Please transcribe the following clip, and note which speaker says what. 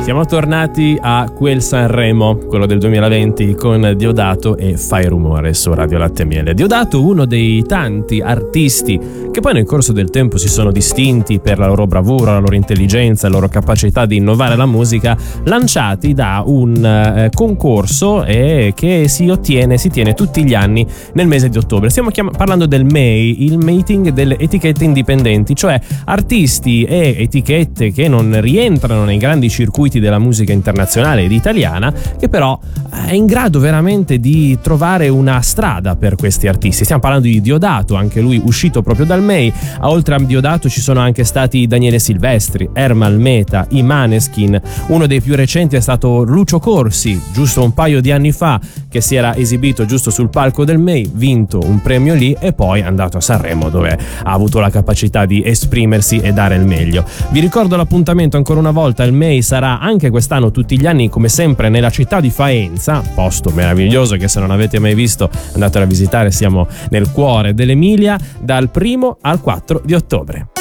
Speaker 1: Siamo tornati a quel Sanremo, quello del 2020, con Diodato e Fai Rumore su Radio Latte e Miele. Diodato, uno dei tanti artisti che poi nel corso del tempo si sono distinti per la loro bravura, la loro intelligenza, la loro capacità di innovare la musica, lanciati da un concorso che si tiene tutti gli anni nel mese di ottobre. Stiamo parlando del MEI, il meeting delle etichette indipendenti, cioè artisti e etichette che non rientrano nei grandi circuiti della musica internazionale ed italiana, che però è in grado veramente di trovare una strada per questi artisti. Stiamo parlando di Diodato, anche lui uscito proprio dal MEI. Oltre a Diodato ci sono anche stati Daniele Silvestri, Ermal Meta, i Maneskin. Uno dei più recenti è stato Lucio Corsi, giusto un paio di anni fa, che si era esibito giusto sul palco del MEI, vinto un premio lì e poi è andato a Sanremo, dove ha avuto la capacità di esprimersi e dare il meglio. Vi ricordo l'appuntamento ancora una volta: il MEI sarà anche quest'anno tutti gli anni, come sempre, nella città di Faenza, posto meraviglioso che se non avete mai visto andatelo a visitare, siamo nel cuore dell'Emilia, dal 1 al 4 di ottobre.